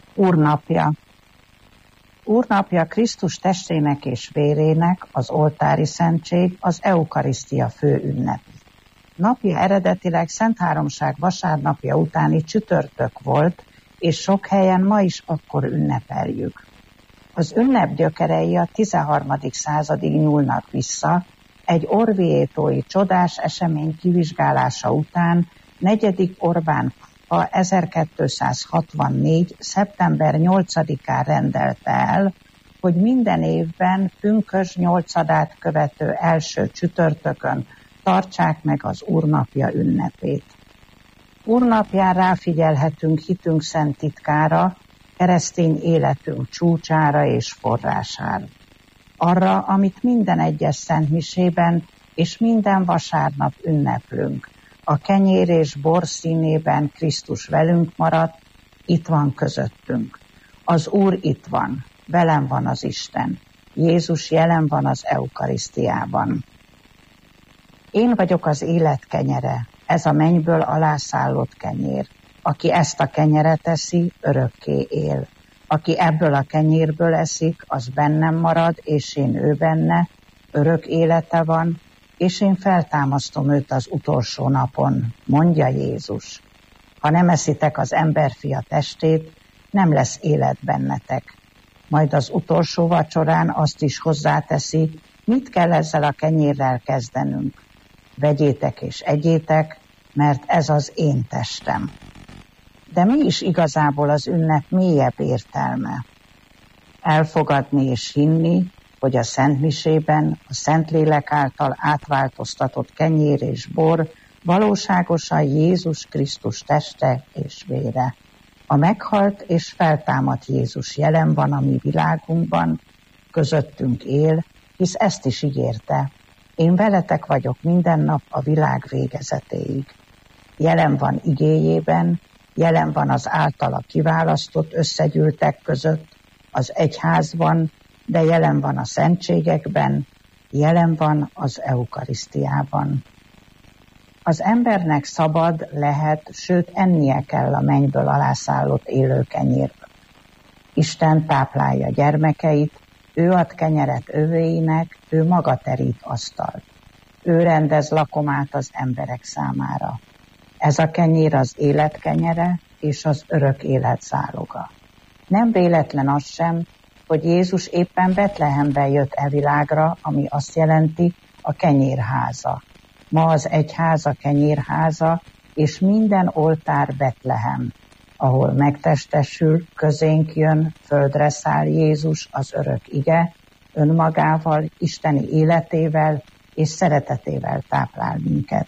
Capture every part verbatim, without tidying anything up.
Úrnapja. Úrnapja Krisztus testének és vérének, az oltári szentség, az eukarisztia fő ünnep. Napja eredetileg Szentháromság vasárnapja utáni csütörtök volt, és sok helyen ma is akkor ünnepeljük. Az ünnep gyökerei a tizenharmadik századig nyúlnak vissza, egy orvietói csodás esemény kivizsgálása után negyedik Orbán pápa ezerkétszázhatvannégy. szeptember nyolcadikán rendelte el, hogy minden évben pünkösd nyolcadát követő első csütörtökön tartsák meg az Úrnapja ünnepét. Úrnapján ráfigyelhetünk hitünk szent titkára, keresztény életünk csúcsára és forrására. Arra, amit minden egyes szentmisében és minden vasárnap ünneplünk. A kenyér és bor színében Krisztus velünk maradt, itt van közöttünk. Az Úr itt van, velem van az Isten. Jézus jelen van az eukarisztiában. Én vagyok az élet kenyere, ez a mennyből alászállott kenyér. Aki ezt a kenyeret eszi, örökké él. Aki ebből a kenyérből eszik, az bennem marad, és én ő benne, örök élete van, és én feltámasztom őt az utolsó napon, mondja Jézus. Ha nem eszitek az emberfia testét, nem lesz élet bennetek. Majd az utolsó vacsorán azt is hozzáteszi, mit kell ezzel a kenyérrel kezdenünk. Vegyétek és egyétek, mert ez az én testem. De mi is igazából az ünnep mélyebb értelme? Elfogadni és hinni, hogy a Szentmisében a Szentlélek által átváltoztatott kenyér és bor valóságosan Jézus Krisztus teste és vére. A meghalt és feltámadt Jézus jelen van a mi világunkban, közöttünk él, hisz ezt is ígérte. Én veletek vagyok minden nap a világ végezetéig. Jelen van igéjében, jelen van az általa kiválasztott összegyűltek között, az egyházban, de jelen van a szentségekben, jelen van az eukarisztiában. Az embernek szabad, lehet, sőt ennie kell a mennyből alászállott élő kenyérből. Isten táplálja gyermekeit, ő ad kenyeret övéinek, ő maga terít asztalt. Ő rendez lakomát az emberek számára. Ez a kenyér az élet kenyere és az örök élet záloga. Nem véletlen az sem, hogy Jézus éppen Betlehemben jött e világra, ami azt jelenti a kenyérháza. Ma az egyház a kenyérháza, és minden oltár Betlehem, ahol megtestesül, közénk jön, földre száll Jézus az örök ige, önmagával, isteni életével és szeretetével táplál minket.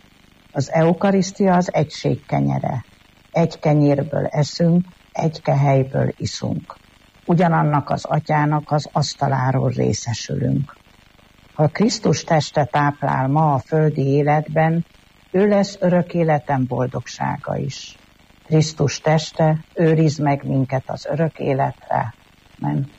Az eukarisztia az egység kenyere. Egy kenyérből eszünk, egy kehelyből iszunk. Ugyanannak az atyának az asztaláról részesülünk. Ha Krisztus teste táplál ma a földi életben, ő lesz örök életem boldogsága is. Krisztus teste őriz meg minket az örök életre. Amen.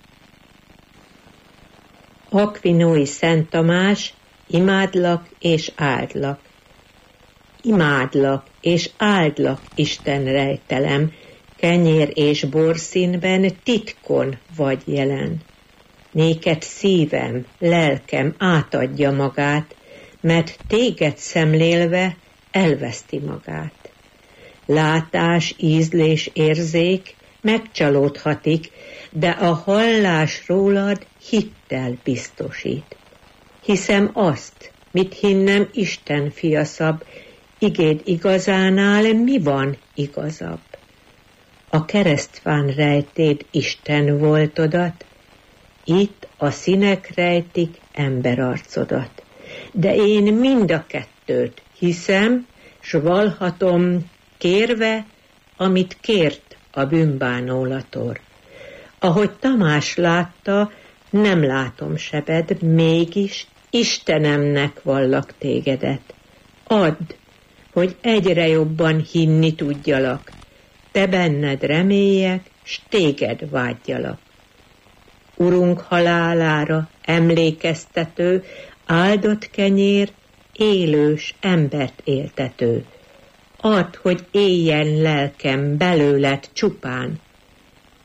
Akvinói Szent Tamás, imádlak és áldlak. Imádlak és áldlak, Isten rejtelem, kenyér és borszínben titkon vagy jelen. Néked szívem, lelkem átadja magát, mert téged szemlélve elveszti magát. Látás, ízlés, érzék megcsalódhatik, de a hallás rólad hittel biztosít. Hiszem azt, mit hinnem Isten fia szab, igéd igazánál mi van igazabb? A keresztván rejtéd Isten voltodat, itt a színek rejtik emberarcodat. De én mind a kettőt hiszem, s valhatom kérve, amit kért a bűnbánólator. Ahogy Tamás látta, nem látom sebed, mégis Istenemnek vallak tégedet. Add, hogy egyre jobban hinni tudjalak, te benned reméljek, s téged vágyjalak. Urunk halálára emlékeztető, áldott kenyér, élős embert éltető. Add, hogy éljen lelkem belőled csupán,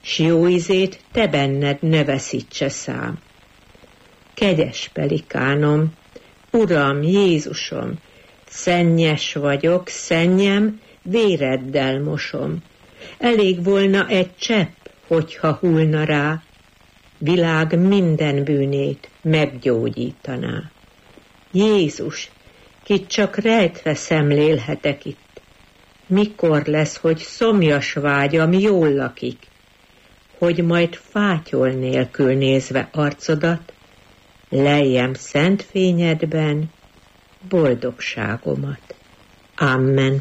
s jó ízét te benned ne veszítse szám. Kegyes pelikánom, Uram, Jézusom, szennyes vagyok, szennyem véreddel mosom. Elég volna egy csepp, hogyha hullna rá, világ minden bűnét meggyógyítaná. Jézus, kit csak rejtve szemlélhetek itt, mikor lesz, hogy szomjas vágyam jól lakik, hogy majd fátyol nélkül nézve arcodat, leljem szent fényedben boldogságomat. Amen.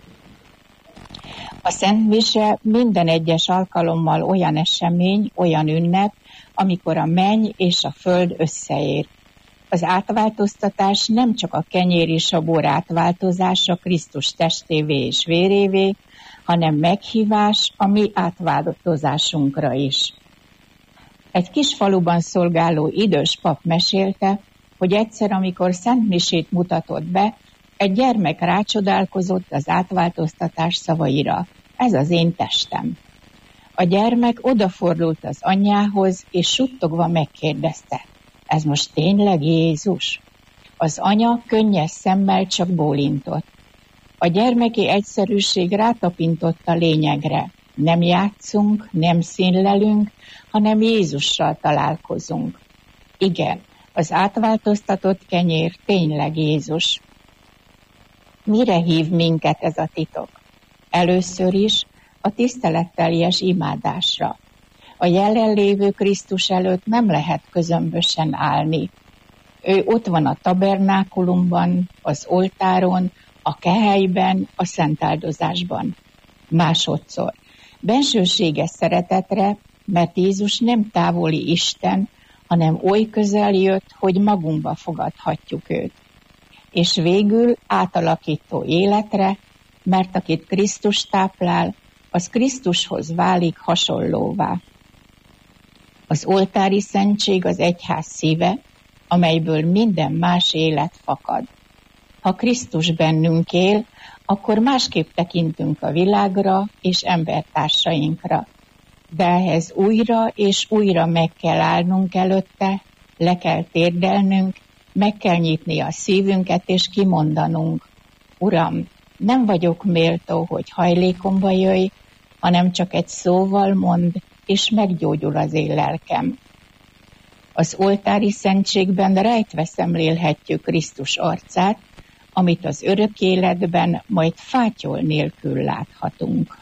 A Szent Mise minden egyes alkalommal olyan esemény, olyan ünnep, amikor a menny és a föld összeér. Az átváltoztatás nem csak a kenyér és a bor átváltozása Krisztus testévé és vérévé, hanem meghívás a mi átváltozásunkra is. Egy kis faluban szolgáló idős pap mesélte, hogy egyszer, amikor Szent Misét mutatott be, egy gyermek rácsodálkozott az átváltoztatás szavaira. Ez az én testem. A gyermek odafordult az anyjához, és suttogva megkérdezte, ez most tényleg Jézus? Az anya könnyes szemmel csak bólintott. A gyermeki egyszerűség rátapintott a lényegre. Nem játszunk, nem színlelünk, hanem Jézussal találkozunk. Igen, az átváltoztatott kenyér tényleg Jézus. Mire hív minket ez a titok? Először is a tiszteletteljes imádásra. A jelenlévő Krisztus előtt nem lehet közömbösen állni. Ő ott van a tabernákulumban, az oltáron, a kehelyben, a szentáldozásban. Másodszor, bensőséges szeretetre, mert Jézus nem távoli Isten, hanem oly közel jött, hogy magunkba fogadhatjuk őt. És végül átalakító életre, mert akit Krisztus táplál, az Krisztushoz válik hasonlóvá. Az oltári szentség az egyház szíve, amelyből minden más élet fakad. Ha Krisztus bennünk él, akkor másképp tekintünk a világra és embertársainkra. De ehhez újra és újra meg kell állnunk előtte, le kell térdelnünk, meg kell nyitni a szívünket és kimondanunk. Uram, nem vagyok méltó, hogy hajlékomba jöjj, hanem csak egy szóval mondd, és meggyógyul az én lelkem. Az oltári szentségben rejtve szemlélhetjük Krisztus arcát, amit az örök életben majd fátyol nélkül láthatunk.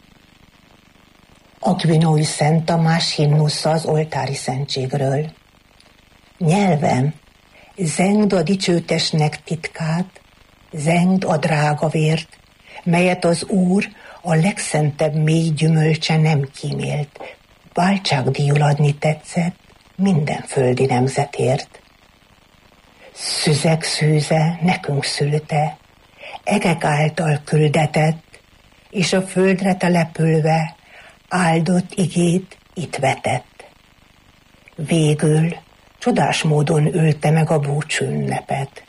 Akvinói Szent Tamás himnusza az oltári szentségről. Nyelvem, zengd a dicsőtesnek titkát, zengd a drága vért, melyet az Úr a legszentebb mély gyümölcse nem kímélt, váltságdíjul adni tetszett minden földi nemzetért. Szüzek szűze nekünk szülte, egek által küldetett, és a földre települve áldott igét itt vetett. Végül csodás módon ölte meg a búcsú ünnepet.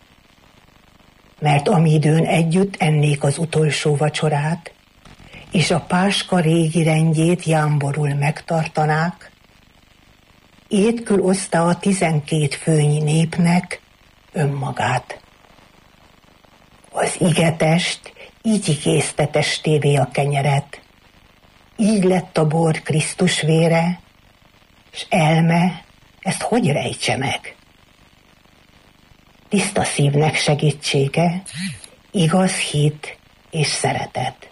Mert amidőn együtt ennék az utolsó vacsorát, és a páska régi rendjét jámborul megtartanák, étkül oszta a tizenkét főnyi népnek önmagát. Az igetest így igézte testévé a kenyeret, így lett a bor Krisztus vére, s elme ezt hogy rejtse meg? Tiszta szívnek segítsége, igaz hit és szeretet.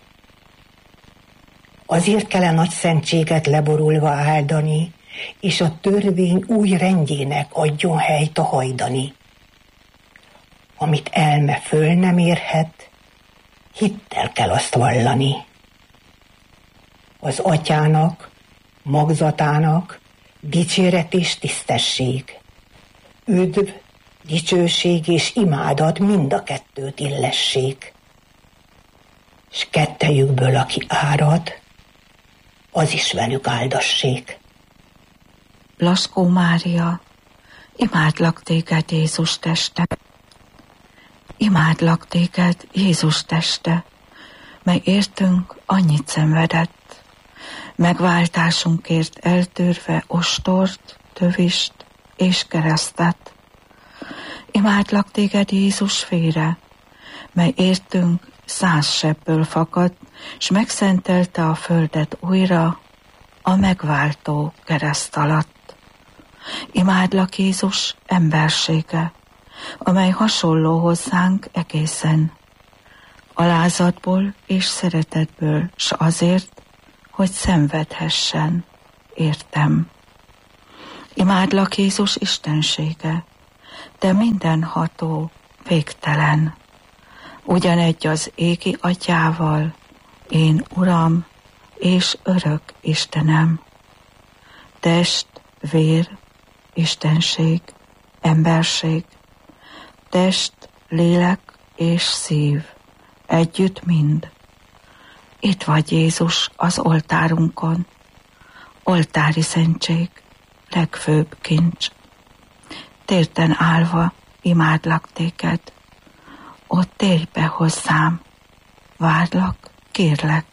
Azért kell a nagy szentséget leborulva áldani, és a törvény új rendjének adjon helyt a hajdani. Amit elme föl nem érhet, hittel kell azt vallani. Az atyának, magzatának dicséret és tisztesség, üdv, dicsőség és imádat mind a kettőt illessék. S kettejükből, aki árad, az is velük áldassék. Laskó Mária, imádlak téged, Jézus teste. Imádlak téged, Jézus teste, mely értünk annyit szenvedett. megváltásunkért eltörve ostort, tövist és keresztet. Imádlak téged, Jézus fére, mely értünk száz sebből fakadt, s megszentelte a földet újra a megváltó kereszt alatt. Imádlak Jézus embersége, amely hasonló hozzánk egészen, alázatból és szeretetből, s azért, hogy szenvedhessen, értem. Imádlak Jézus istensége, de mindenható, végtelen, ugyanegy az égi atyával, én Uram és örök Istenem. Test, vér, istenség, emberség, test, lélek és szív, együtt mind. Itt vagy Jézus az oltárunkon, oltári szentség, legfőbb kincs. Térden állva imádlak téged, ott térj be hozzám, várlak, kérlek,